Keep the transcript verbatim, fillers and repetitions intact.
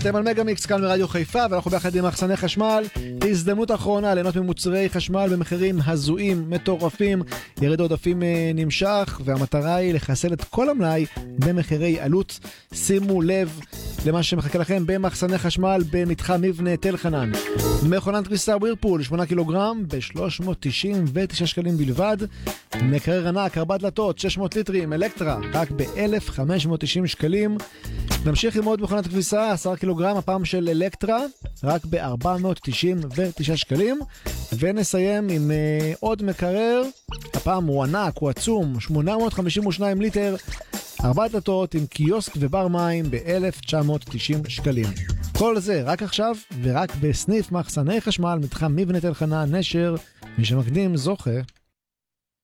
אתם על מגה מיקס כאן ברדיו חיפה, ואנחנו ביחד עם מחסני חשמל. הזדמנות אחרונה ליהנות ממוצרי חשמל במחירים הזויים, מטורפים. ירד עודפים נמשך, והמטרה היא לחסל את כל המלאי במחירי עלות. שימו לב למה שמחכה לכם במחסני חשמל במתחם מבנה תל חנן. מכונת כביסה ווירפול שמונה קילוגרם ב-שלוש מאות תשעים ותשעה שקלים בלבד. מקרר ענק ארבע דלתות שש מאות ליטרים אלקטרה רק ב-אלף וחמש מאות תשעים שקלים. נמשיך עם עוד מכונת כביסה עשרה קילוגרם, הפעם של אלקטרה, רק ב-ארבע מאות תשעים ותשעה שקלים. ונסיים עם uh, עוד מקרר, הפעם הוא ענק, הוא עצום, שמונה מאות חמישים ושניים ליטר, ארבע דלתות עם קיוסק ובר מים ב-אלף תשע מאות תשעים שקלים. כל זה רק עכשיו ורק בסניף מחסני חשמל מתחם מבנה תל חנן. נשר, מי שמקדים זוכה.